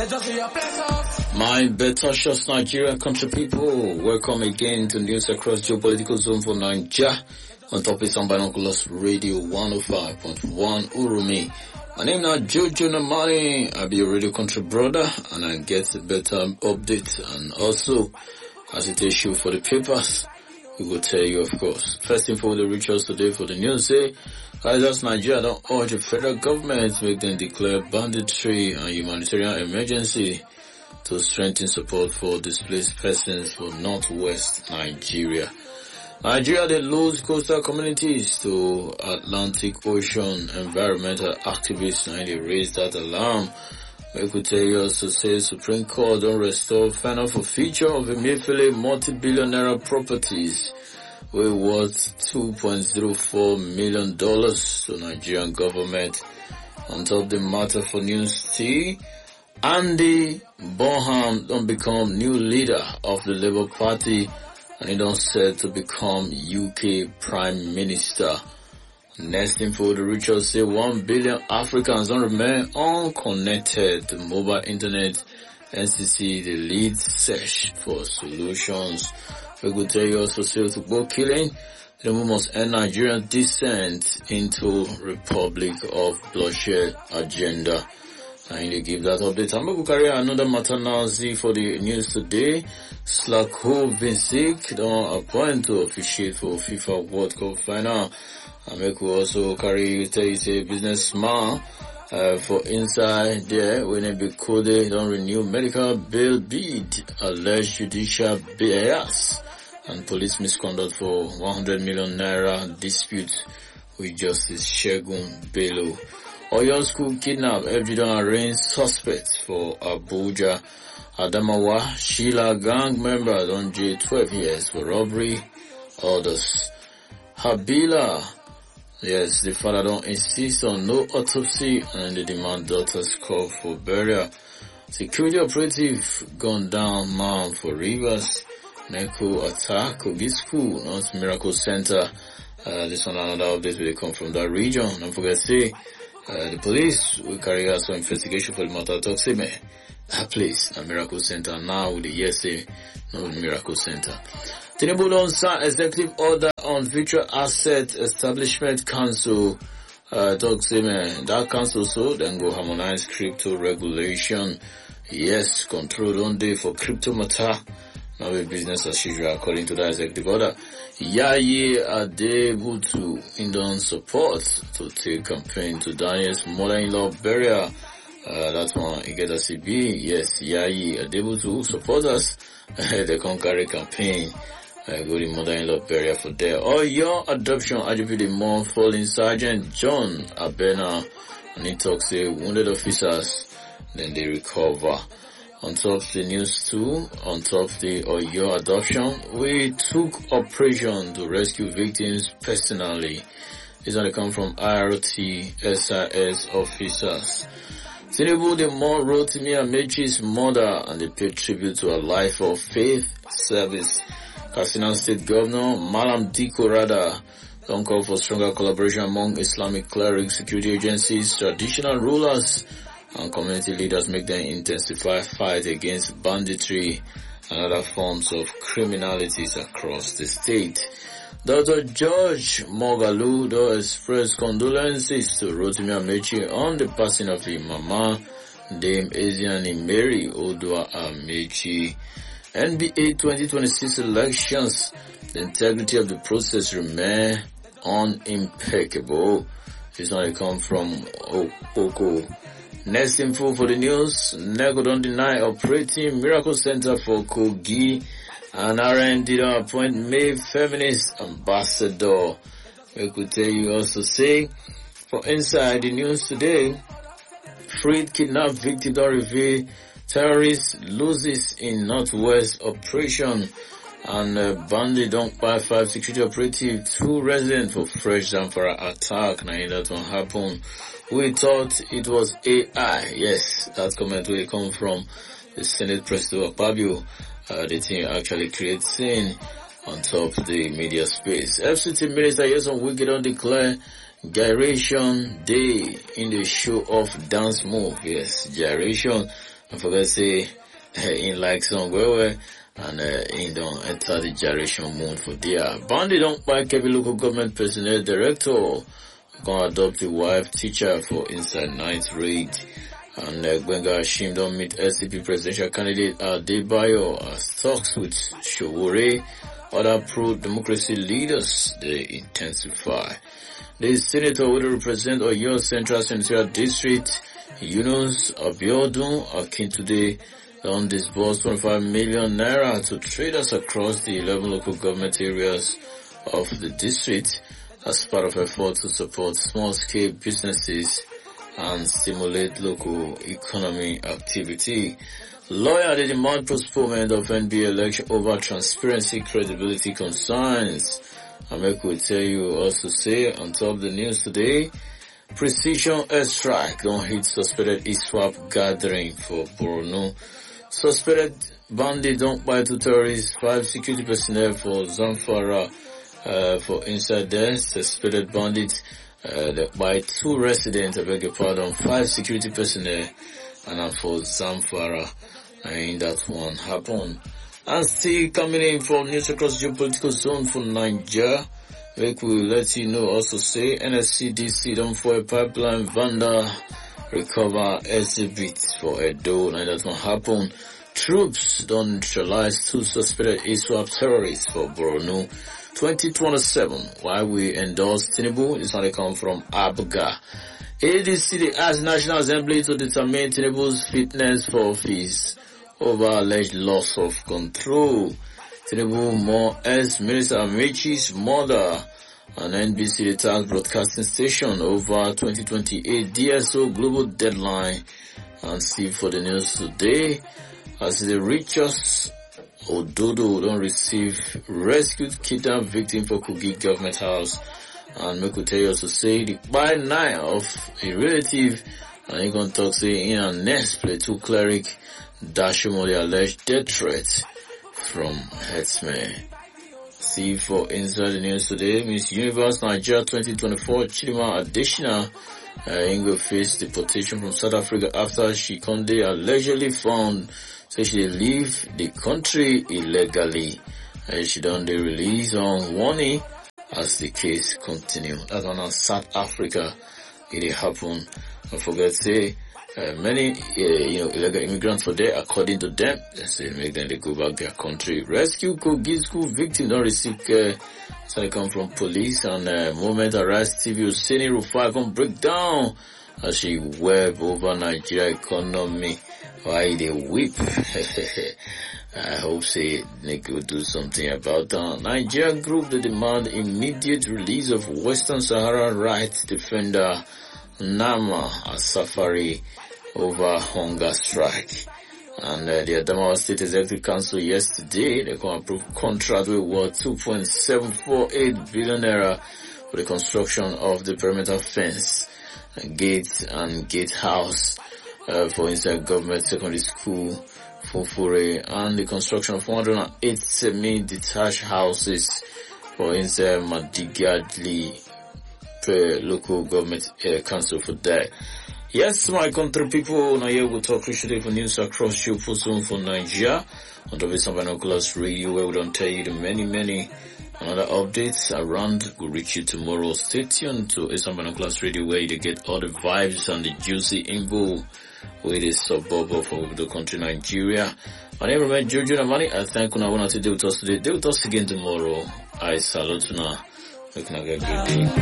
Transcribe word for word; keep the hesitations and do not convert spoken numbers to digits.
My Betocious Nigerian country people, welcome again to News Across Geopolitical Zone for Nigeria on top of Some Binoculars Radio one oh five point one Urumi. My name is Jojo Namani. I'll be your radio country brother and I get a better update and also as it issue for the papers, we will tell you of course. First info the reach us today for the news say, Kaisers Nigeria don't urge the federal government to make them declare banditry and humanitarian emergency to strengthen support for displaced persons for northwest Nigeria. Nigeria they lose coastal communities to Atlantic Ocean environmental activists and they raise that alarm. We could tell you also say Supreme Court don't restore final forfeiture of Emefiele multi-billionaire properties we worth two point zero four million dollars to Nigerian government. On top of the matter for News T, Andy Bonham don't become new leader of the Labour Party and he don't set to become U K Prime Minister. Next info, the Richards say one billion Africans don't remain unconnected to mobile internet. N C C, the lead search for solutions. We could tell you also say to go killing, the move must end Nigerian descent into Republic of Bloodshed agenda. And they give that update. I'm going to carry another matter now, see for the news today. Slako Vincic don't appoint to officiate for FIFA World Cup final. And we could also carry, tell you say businessman, uh, for inside there, when it be coded, don't renew medical bail bid, alleged judicial bias, and police misconduct for one hundred million naira dispute with Justice Shegun Bello. Oyo school kidnap, F G don't arraign suspects for Abuja. Adamawa, Sheila gang member on J twelve years for robbery. Others. Habila, yes, the father don't insist on no autopsy and they demand daughter's call for burial. Security operative gone down man for Rivers. Neko attack, Kogi school, not Miracle Center. Uh, this one another update will come from that region. Don't forget to say, uh, the police will carry out some investigation for the matter. Talk say me, that place, a Miracle Center now with the yes say, no Miracle Center. Tinubu don't sign executive order on Virtual Asset Establishment Council. Uh, talk say me, that council so then go harmonize crypto regulation. Yes, control on day for crypto matter. Now a business as usual according to the executive order. Yayi Adebutu in support to take campaign to Daniel's mother-in-law burial. Uh, that one, you get a C B. Yes, Yayi Adebutu supporters. They can carry campaign. Uh, go to mother-in-law burial for there. Or your adoption attributed more fallen Sergeant John Abena. And he talks say wounded officers. Then they recover. On top of the news too, on top of the Oyo adoption, we took operation to rescue victims personally. This only come from I R T S I S officers. Tinubu the more wrote me and Mechi's mother and they paid tribute to a life of faith service. Katsina State Governor Malam Diko Rada don't call for stronger collaboration among Islamic clerics, security agencies, traditional rulers, and community leaders make them intensify fight against banditry and other forms of criminalities across the state. Doctor George Mogalu do express condolences to Rotimi Amechi on the passing of his mama, Dame Eziani Mary Odua Amechi. N B A twenty twenty-six elections, the integrity of the process remain unimpeccable. This one come from Oko. Next info for the news, Nego don't deny operating Miracle Center for Kogi and R N D don't appoint May feminist ambassador. We could tell you also say, for inside the news today, freed kidnapped victim don't reveal terrorist loses in Northwest operation and uh, bandit don't buy five security operative, two residents for fresh Zamfara attack. Now that one happened. We thought it was A I. Yes, that comment will come from the Senate President Akpabio. Uh, the thing actually creates scene on top of the media space. F C T Minister Yeson Wike don't declare Gyration Day in the show of dance move. Yes, Gyration. I forget say in like some where and uh, in don't enter the generation moon for their Bandi don't buy Kebbi local government personnel director gonna adopt the wife teacher for inside ninth raid. And uh, Gbenga Ashim don't meet S D P presidential candidate Adebayo as talks with Showore. Other pro-democracy leaders, they intensify. The senator will represent Oyo Central Senatorial District, Yunus Abiodun Akintude, on disbursed twenty-five million naira to traders across the eleven local government areas of the district as part of efforts to support small-scale businesses and stimulate local economy activity. Lawyer they demand postponement of N B A election over transparency credibility concerns. Amek will tell you also say on top of the news today, precision airstrike don't hit suspected ISWAP gathering for Borno. Suspected bandit don't buy two terrorists, five security personnel for Zamfara uh, for inside there. Suspected bandits uh, that by two residents, I beg your pardon, five security personnel and uh, for Zamfara. And that one happened. And still coming in from news across geopolitical zone for Nigeria. We will let you know also say N S C D C don't for a pipeline vendor recover exhibit for Edo. And that one happened. Troops don't neutralize two suspected ISWAP terrorists for Borno. twenty twenty-seven. Why we endorse Tinubu? This one come from Abuga. A D C they asked National Assembly to determine Tinubu's fitness for office over alleged loss of control. Tinubu more as Minister Amichi's mother on N B C the tax broadcasting station over twenty twenty-eight D S O global deadline. And see for the news today as the richest Ododo don't receive rescued kidnapped victim for Kogi government house. And me could tell you also say the by nine of a relative and he gonna talk say in a next play two cleric Dashimo the alleged death threat from headsman. See for inside the news today, Miss Universe Nigeria twenty twenty-four Chidima Additional uh, Ingo faced deportation from South Africa after she Conde allegedly found so she leave the country illegally. Uh, she done the release on warning as the case continue. That's on South Africa. It happened. Don't forget say uh, many uh, you know illegal immigrants for there according to them. They say make them they go back their country. Rescue Kogi school victim don't receive care. So they come from police and uh, moment arrest T V Hussaini Rufai can break down as she web over Nigeria economy. Why they weep? I hope say they could do something about that. Nigerian group that demand immediate release of Western Sahara rights defender Nama Asafari over hunger strike. And uh, the Adamawa State Executive Council yesterday, they can approve contract with worth two point seven four eight billion naira for the construction of the perimeter fence, gate and gatehouse uh, for inside government secondary school Fufure, and the construction of one hundred eight semi-detached houses for inside Madigadli per local government uh, council for that. Yes, my country people, now here we'll talk recently for news across your zone for Nigeria on the Voice of Binoculars Radio, where we don't tell you the many, many another updates around. We'll reach you tomorrow. Stay tuned to Voice Binoculars Radio, where you get all the vibes and the juicy info with the suburb of the country Nigeria. My name is Jojo Namani. I thank you. I want to deal with us today. Deal with us again tomorrow. I salute you now. We can have a good day.